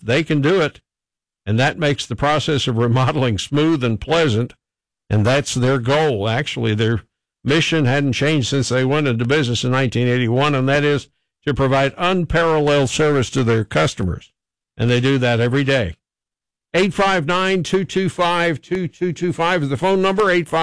they can do it, and that makes the process of remodeling smooth and pleasant, and that's their goal. Actually, their mission hadn't changed since they went into business in 1981, and that is to provide unparalleled service to their customers, and they do that every day. 859-225-2225 is the phone number,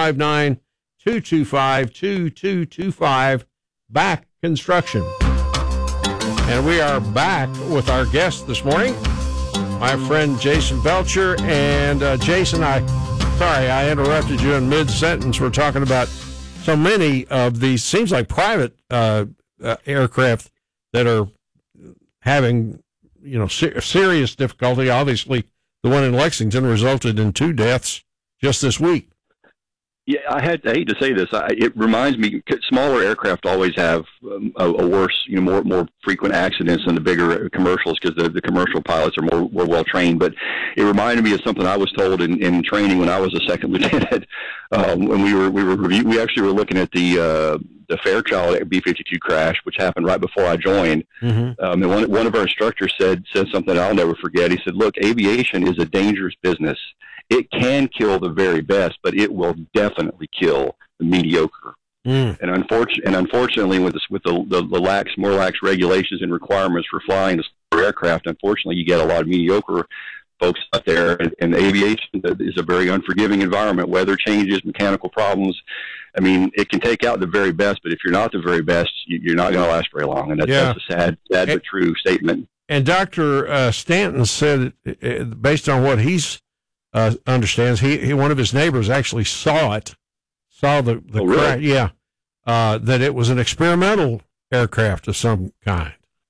859-225-2225, Back Construction. And we are back with our guest this morning, my friend Jason Belcher. And Jason, sorry I interrupted you in mid-sentence. We're talking about so many of these, seems like private aircraft that are having, serious difficulty. Obviously, the one in Lexington resulted in 2 deaths just this week. Yeah, I hate to say this. It reminds me, smaller aircraft always have a worse, more frequent accidents than the bigger commercials, because the commercial pilots are more well trained. But it reminded me of something I was told in training when I was a second lieutenant. When we actually were looking at the Fairchild B-52 crash, which happened right before I joined. Mm-hmm. And one of our instructors said something I'll never forget. He said, "Look, aviation is a dangerous business. It can kill the very best, but it will definitely kill the mediocre." Mm. And unfortunately, with the more lax regulations and requirements for flying the aircraft, unfortunately, you get a lot of mediocre folks out there. And aviation is a very unforgiving environment. Weather changes, mechanical problems. I mean, it can take out the very best, but if you're not the very best, you're not going to last very long. And that's a sad but true statement. And Dr. Stanton said, based on what he's understands, he one of his neighbors actually saw the really? crash. Yeah, that it was an experimental aircraft of some kind,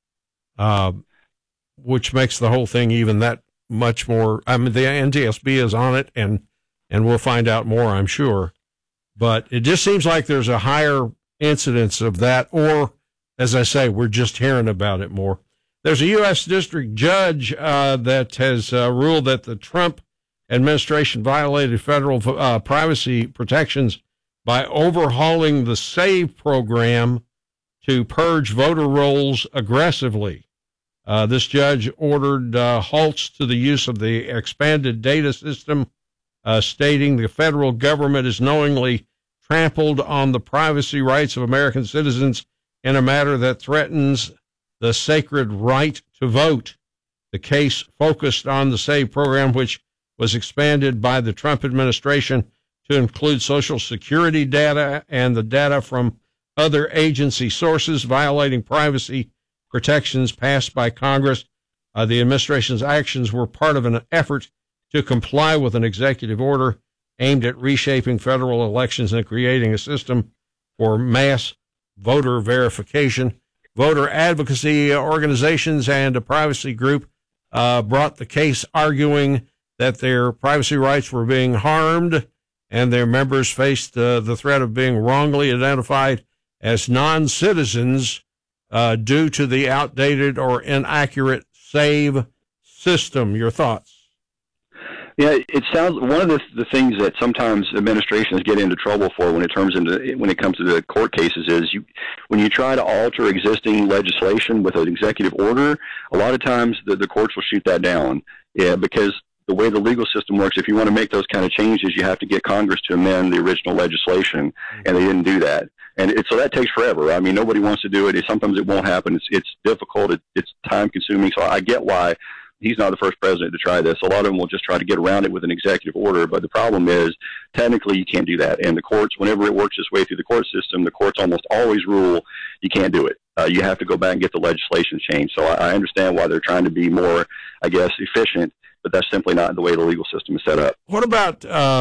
which makes the whole thing even that much more. I mean, the NTSB is on it, and we'll find out more, I'm sure. But it just seems like there's a higher incidence of that, or, as I say, we're just hearing about it more. There's a U.S. district judge that has ruled that the Trump administration violated federal privacy protections by overhauling the SAVE program to purge voter rolls aggressively. This judge ordered halts to the use of the expanded data system, stating the federal government is knowingly trampled on the privacy rights of American citizens in a matter that threatens the sacred right to vote. The case focused on the SAVE program, which was expanded by the Trump administration to include Social Security data and the data from other agency sources, violating privacy protections passed by Congress. The administration's actions were part of an effort to comply with an executive order aimed at reshaping federal elections and creating a system for mass voter verification. Voter advocacy organizations and a privacy group brought the case, arguing that their privacy rights were being harmed and their members faced the threat of being wrongly identified as non-citizens due to the outdated or inaccurate SAVE system. Your thoughts? Yeah, it sounds, one of the things that sometimes administrations get into trouble for when it comes to the court cases is when you try to alter existing legislation with an executive order, a lot of times the courts will shoot that down. Yeah, because the way the legal system works, if you want to make those kind of changes, you have to get Congress to amend the original legislation, and they didn't do that. And so that takes forever. I mean, nobody wants to do it. Sometimes it won't happen. It's difficult. It's time-consuming. So I get why he's not the first president to try this. A lot of them will just try to get around it with an executive order, but the problem is technically you can't do that. And the courts, whenever it works its way through the court system, the courts almost always rule you can't do it. You have to go back and get the legislation changed. So I understand why they're trying to be more, I guess, efficient, but that's simply not the way the legal system is set up. What about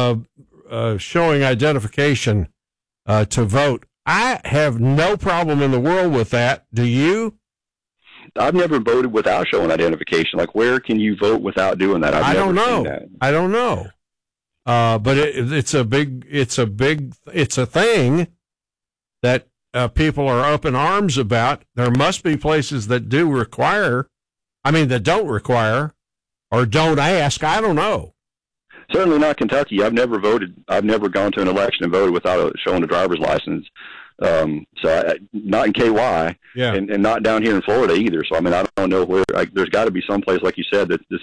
showing identification to vote? I have no problem in the world with that. Do you? I've never voted without showing identification. Like, where can you vote without doing that? I don't know. I don't know. But it's a thing that people are up in arms about. There must be places that don't require, or don't ask. I don't know. Certainly not Kentucky. I've never voted. I've never gone to an election and voted without showing a driver's license. Not in KY, and not down here in Florida either. So, I mean, I don't know where. There's got to be some place, like you said, that this